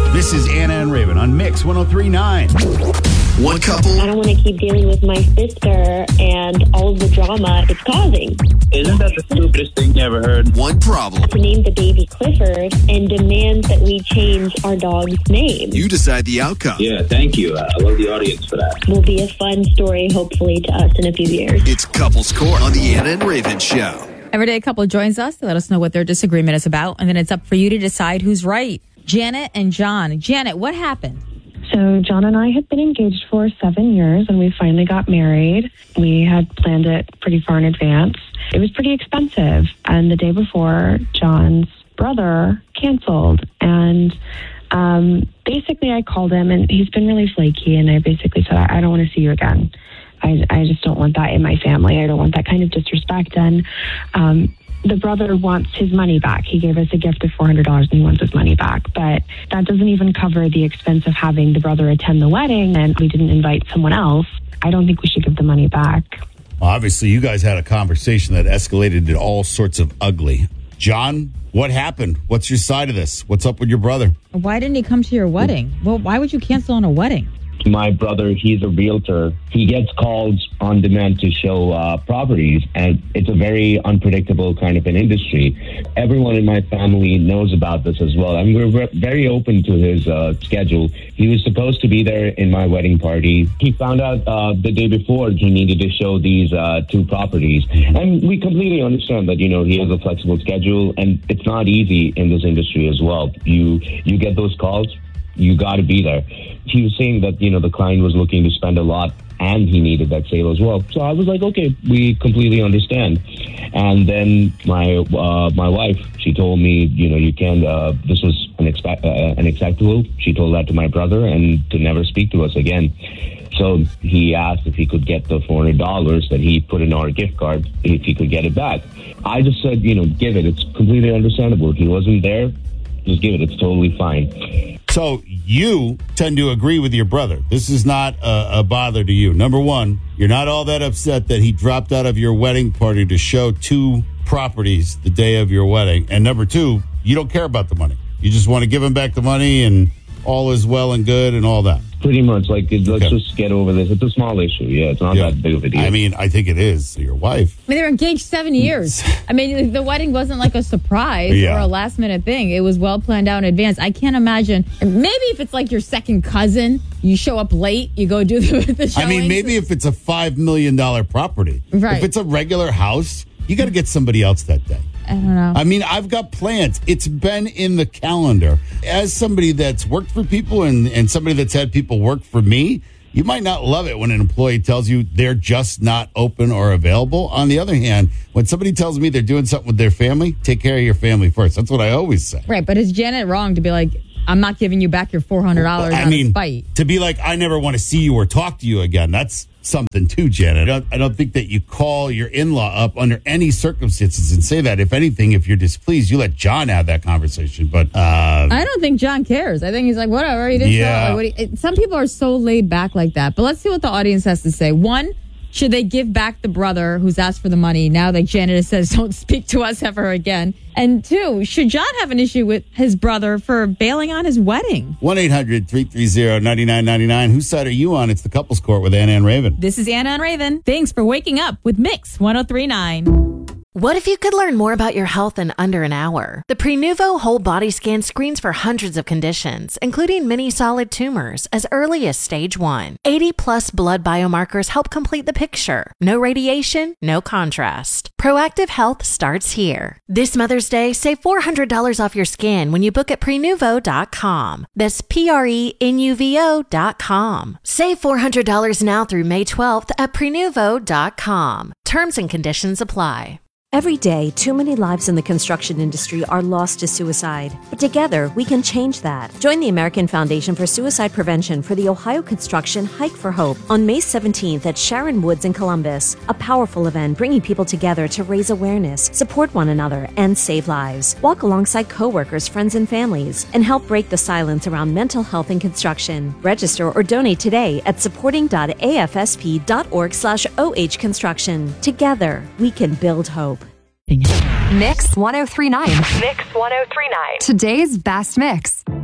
This is Anna and Raven on Mix 103.9. One couple. I don't want to keep dealing with my sister and all of the drama it's causing. Isn't that the stupidest thing you ever heard? One problem. To name the baby Clifford and demands that we change our dog's name. You decide the outcome. Yeah, thank you. I love the audience for that. Will be a fun story, hopefully, to us in a few years. It's Couples Court on the Anna and Raven Show. Every day a couple joins us to let us know what their disagreement is about, and then it's up for you to decide who's right. Janet and John. Janet, what happened? So John and I had been engaged for 7 years, and we finally got married. We had planned it pretty far in advance. It was pretty expensive, and the day before, John's brother canceled, and basically I called him, and he's been really flaky, and I basically said, I don't want to see you again. I just don't want that in my family. I don't want that kind of disrespect, and the brother wants his money back. He gave us a gift of $400 and he wants his money back. But that doesn't even cover the expense of having the brother attend the wedding, and we didn't invite someone else. I don't think we should give the money back. Obviously, you guys had a conversation that escalated to all sorts of ugly. John, what happened? What's your side of this? What's up with your brother? Why didn't he come to your wedding? Well, why would you cancel on a wedding? My brother, he's a realtor. He gets calls on demand to show properties, and it's a very unpredictable kind of an industry. Everyone in my family knows about this as well, and we're very open to his schedule. He was supposed to be there in my wedding party. He found out the day before he needed to show these two properties, and we completely understand that, he has a flexible schedule, and it's not easy in this industry as well. You get those calls, you got to be there. He was saying that, the client was looking to spend a lot and he needed that sale as well. So I was like, okay, we completely understand. And then my wife, she told me, you can, this was unacceptable. She told that to my brother and to never speak to us again. So he asked if he could get the $400 that he put in our gift card, if he could get it back. I just said, give it. It's completely understandable. If he wasn't there, just give it. It's totally fine. So you tend to agree with your brother. This is not a bother to you. Number one, you're not all that upset that he dropped out of your wedding party to show two properties the day of your wedding. And number two, you don't care about the money. You just want to give him back the money and all is well and good and all that. Pretty much. Let's just get over this. It's a small issue. Yeah, it's not that big of a deal. I mean, I think it is. Your wife. I mean, they were engaged 7 years. I mean, the wedding wasn't like a surprise or a last minute thing. It was well planned out in advance. I can't imagine. Maybe if it's like your second cousin, you show up late, you go do the showings. I mean, maybe if it's a $5 million property. Right. If it's a regular house, you got to get somebody else that day. I don't know. I mean, I've got plans. It's been in the calendar. As somebody that's worked for people and somebody that's had people work for me, you might not love it when an employee tells you they're just not open or available. On the other hand, when somebody tells me they're doing something with their family, take care of your family first. That's what I always say. Right, but is Janet wrong to be like, I'm not giving you back your $400 out of spite? To be like, I never want to see you or talk to you again, that's something too, Janet. I don't think that you call your in-law up under any circumstances and say that. If anything, if you're displeased, you let John have that conversation. But I don't think John cares. I think he's like, whatever. He didn't know. Some people are so laid back like that. But let's see what the audience has to say. One, should they give back the brother who's asked for the money now that Janet says don't speak to us ever again? And two, should John have an issue with his brother for bailing on his wedding? 1-800-330-9999. Whose side are you on? It's the Couples Court with Anna and Raven. This is Anna and Raven. Thanks for waking up with Mix 103.9. What if you could learn more about your health in under an hour? The Prenuvo Whole Body Scan screens for hundreds of conditions, including many solid tumors, as early as stage 1. 80-plus blood biomarkers help complete the picture. No radiation, no contrast. Proactive health starts here. This Mother's Day, save $400 off your scan when you book at Prenuvo.com. That's Prenuvo.com. Save $400 now through May 12th at Prenuvo.com. Terms and conditions apply. Every day, too many lives in the construction industry are lost to suicide. But together, we can change that. Join the American Foundation for Suicide Prevention for the Ohio Construction Hike for Hope on May 17th at Sharon Woods in Columbus. A powerful event bringing people together to raise awareness, support one another, and save lives. Walk alongside coworkers, friends, and families, and help break the silence around mental health in construction. Register or donate today at supporting.afsp.org/OH Construction. Together, we can build hope. Mix 103.9. Mix 103.9. Today's best mix.